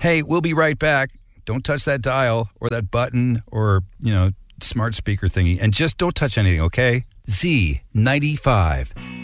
Hey, we'll be right back. Don't touch that dial or that button or, smart speaker thingy. And just don't touch anything, okay? Z95.